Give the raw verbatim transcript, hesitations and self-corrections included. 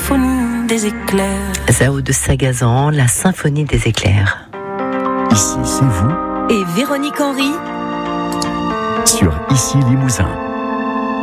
symphonie des éclairs. Zao de Sagazan, la symphonie des éclairs. Ici, c'est vous. Et Véronique Henry Sur Ici Limousin.